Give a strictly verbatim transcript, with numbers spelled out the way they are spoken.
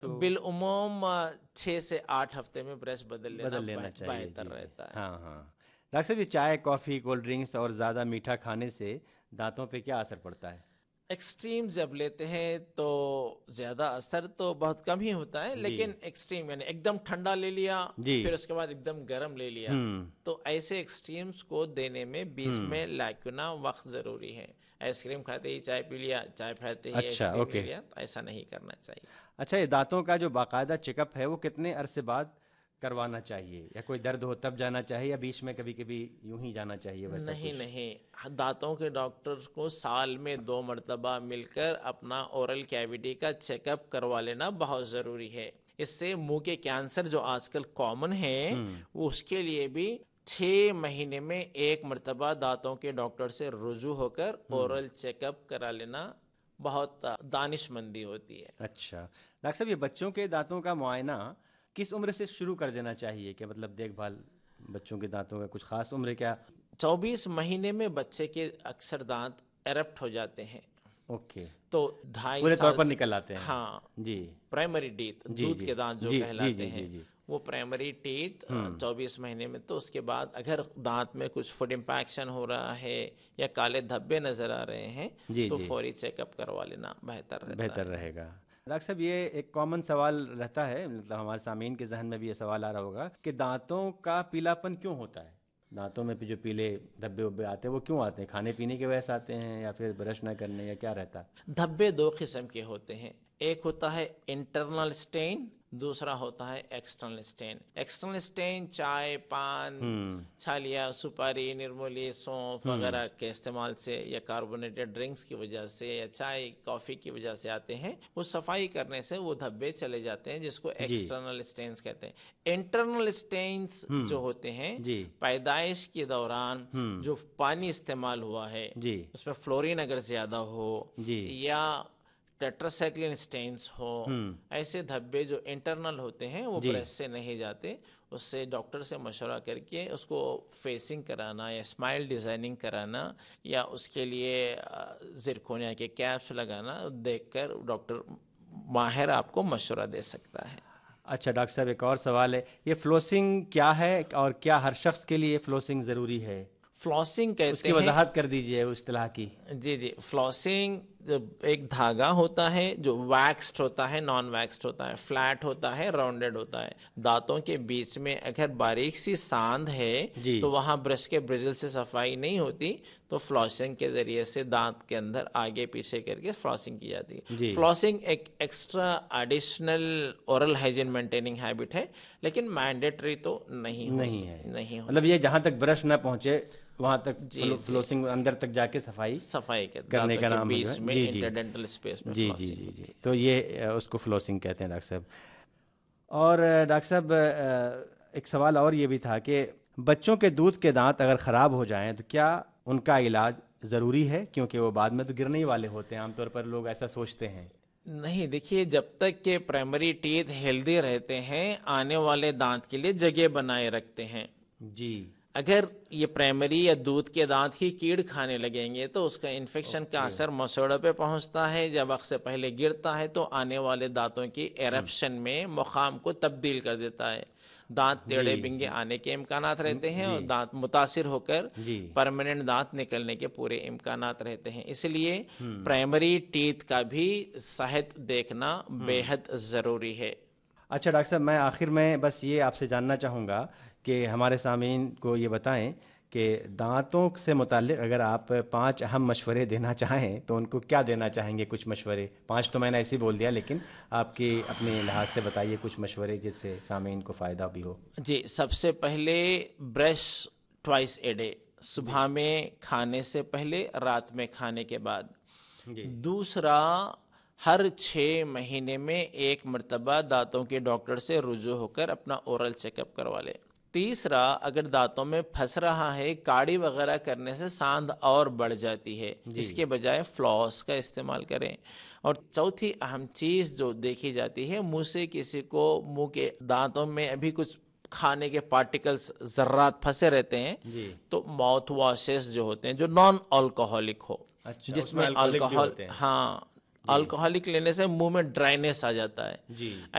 بالعموم چھ سے آٹھ ہفتے میں برش بدل لینا بدل لینا چاہیے، بہتر جی جی رہتا ہے۔ ہاں ہاں۔ ڈاکٹر صاحب یہ چائے، کافی، کولڈ ڈرنکس اور زیادہ میٹھا کھانے سے دانتوں پہ کیا اثر پڑتا ہے؟ ایکسٹریم جب لیتے ہیں تو زیادہ اثر تو بہت کم ہی ہوتا ہے، جی لیکن ایکسٹریم یعنی ایک دم ٹھنڈا لے لیا جی پھر اس کے بعد ایک دم گرم لے لیا، ہوں تو ایسے ایکسٹریمز کو دینے میں بیچ ہوں میں لاکنا وقت ضروری ہے۔ آئس کریم کھاتے ہی چائے پی لیا، چائے پھیلتے ہی آئس اچھا کریم لے اوکے۔ لیا، تو ایسا نہیں کرنا چاہیے۔ اچھا یہ دانتوں کا جو باقاعدہ چیک اپ ہے وہ کتنے عرصے بعد کروانا چاہیے، یا کوئی درد ہو تب جانا چاہیے، یا بیچ میں کبھی کبھی یوں ہی جانا چاہیے ویسا نہیں کچھ؟ نہیں، دانتوں کے ڈاکٹر کو سال میں دو مرتبہ مل کر اپنا اورل کیویٹی کا چیک اپ کروا لینا بہت ضروری ہے۔ اس سے منہ کے کینسر جو آج کل کامن ہے، وہ اس کے لیے بھی چھ مہینے میں ایک مرتبہ دانتوں کے ڈاکٹر سے رجوع ہو کر اورل چیک اپ کرا لینا بہت دانش مندی ہوتی ہے۔ اچھا ڈاکٹر صاحب یہ بچوں کے دانتوں کا معائنہ کس عمر سے شروع کر دینا چاہیے، کہ مطلب دیکھ بھال بچوں کے دانتوں کا کچھ خاص عمر ہے کیا؟ چوبیس مہینے میں بچے کے اکثر دانت ایرپٹ ہو جاتے ہیں، اوکے، تو ڈھائی پورے طور سال پر سے نکل آتے ہیں؟ ہاں، جی پرائمری ٹیتھ جی دودھ جی کے دانت جو جی جی کہلاتے جی ہیں، جی جی وہ پرائمری ٹیتھ چوبیس مہینے میں، تو اس کے بعد اگر دانت میں کچھ فوڈ امپیکشن ہو رہا ہے یا کالے دھبے نظر آ رہے ہیں جی تو جی فوری چیک اپ کروا لینا بہتر رہتا بہتر ہے۔ رہے گا۔ ڈاکٹر صاحب یہ ایک کامن سوال رہتا ہے، مطلب ہمارے سامعین کے ذہن میں بھی یہ سوال آ رہا ہوگا کہ دانتوں کا پیلا پن کیوں ہوتا ہے؟ دانتوں میں جو پیلے دھبے وبے آتے ہیں وہ کیوں آتے ہیں؟ کھانے پینے کی وجہ سے آتے ہیں یا پھر برش نہ کرنے، یا کیا رہتا ہے؟ دھبے دو قسم کے ہوتے ہیں، ایک ہوتا ہے انٹرنل سٹین، دوسرا ہوتا ہے ایکسٹرنل سٹین۔ ایکسٹرنل سٹین چائے، پان، چھالیا، سپاری، نرمولی، سونف وغیرہ کے استعمال سے یا کاربونیٹڈ ڈرنکس کی وجہ سے یا چائے کافی کی وجہ سے آتے ہیں، وہ صفائی کرنے سے وہ دھبے چلے جاتے ہیں، جس کو ایکسٹرنل سٹینز کہتے ہیں۔ انٹرنل سٹینز جو ہوتے ہیں جی پیدائش کے دوران جو پانی استعمال ہوا ہے جی اس میں فلورین اگر زیادہ ہو جی یا ٹیٹراسائکلین سٹینز ہو، ایسے دھبے جو انٹرنل ہوتے ہیں وہ جی برش سے نہیں جاتے، اس سے ڈاکٹر سے مشورہ کر کے اس کو فیسنگ کرانا یا اسمائل ڈیزائننگ کرانا یا اس کے لیے زرکونیا کے کیپس لگانا دیکھ کر ڈاکٹر ماہر آپ کو مشورہ دے سکتا ہے۔ اچھا ڈاکٹر صاحب ایک اور سوال ہے، یہ فلوسنگ کیا ہے اور کیا ہر شخص کے لیے فلوسنگ ضروری ہے؟ فلوسنگ کہتے ہیں، اس کی وضاحت کر دیجئے اس اصطلاح کی۔ جی جی، فلوسنگ ایک دھاگا ہوتا ہے جو ویکسڈ ہوتا ہے، نان ویکسڈ ہوتا ہے، فلیٹ ہوتا ہے، راؤنڈڈ ہوتا ہے۔ دانتوں کے بیچ میں اگر باریک سی ساندھ ہے جی تو وہاں برش کے برجل سے صفائی نہیں ہوتی، تو فلوسنگ کے ذریعے سے دانت کے اندر آگے پیچھے کر کے فلوسنگ کی جاتی ہے۔ جی فلوسنگ ایک extra additional oral hygiene maintaining habit ہے، لیکن مینڈیٹری تو نہیں ہو نہیں ہے، نہیں ہو مطلب یہ جہاں تک برش نہ پہنچے وہاں تک جی جی فلوسنگ اندر تک جا کے صفائی صفائی کرنے کا نام بیچ ہے۔ میں جی جی انٹرڈینٹل اسپیس میں جی جی فلوسنگ جی ہوتی جی ہے۔ تو یہ اس کو فلوسنگ کہتے ہیں ڈاکٹر صاحب۔ اور ڈاکٹر صاحب ایک سوال اور یہ بھی تھا کہ بچوں کے دودھ کے دانت اگر خراب ہو جائیں تو کیا ان کا علاج ضروری ہے؟ کیونکہ وہ بعد میں تو گرنے ہی والے ہوتے ہیں، عام طور پر لوگ ایسا سوچتے ہیں۔ نہیں، دیکھیے جب تک کہ پرائمری ٹیتھ ہیلدی رہتے ہیں آنے والے دانت کے لیے جگہ بنائے رکھتے ہیں۔ جی اگر یہ پرائمری یا دودھ کے دانت ہی کیڑ کھانے لگیں گے تو اس کا انفیکشن کا اثر مسوڑوں پہ پہنچتا ہے، جب وقت سے پہلے گرتا ہے تو آنے والے دانتوں کی ایرپشن میں مقام کو تبدیل کر دیتا ہے، دانت ٹیڑھے بنگے آنے کے امکانات رہتے ہیں اور دانت متاثر ہو کر پرماننٹ دانت نکلنے کے پورے امکانات رہتے ہیں۔ اس لیے پرائمری ٹیتھ کا بھی صحت دیکھنا بے حد ضروری ہے۔ اچھا ڈاکٹر صاحب میں آخر میں بس یہ آپ سے جاننا چاہوں گا کہ ہمارے سامعین کو یہ بتائیں کہ دانتوں سے متعلق اگر آپ پانچ اہم مشورے دینا چاہیں تو ان کو کیا دینا چاہیں گے؟ کچھ مشورے، پانچ تو میں نے ایسے ہی بول دیا، لیکن آپ کی اپنے لحاظ سے بتائیے کچھ مشورے جس سے سامعین کو فائدہ بھی ہو۔ جی، سب سے پہلے برش ٹوائس اے ڈے، صبح میں کھانے سے پہلے، رات میں کھانے کے بعد۔ دوسرا، ہر چھ مہینے میں ایک مرتبہ دانتوں کے ڈاکٹر سے رجوع ہو کر اپنا اورل چیک اپ کروا لے۔ تیسرا، اگر دانتوں میں پھنس رہا ہے، کاڑی وغیرہ کرنے سے ساندھ اور بڑھ جاتی ہے، اس کے بجائے فلاس کا استعمال کریں۔ اور چوتھی اہم چیز جو دیکھی جاتی ہے، منہ سے کسی کو منہ کے دانتوں میں ابھی کچھ کھانے کے پارٹیکلز، ذرات پھنسے رہتے ہیں، تو ماؤتھ واشز جو ہوتے ہیں جو نان الکوہولک ہو، جس میں الکوہول، ہاں الکحلک لینے سے منہ میں ڈرائنیس آ جاتا ہے. جی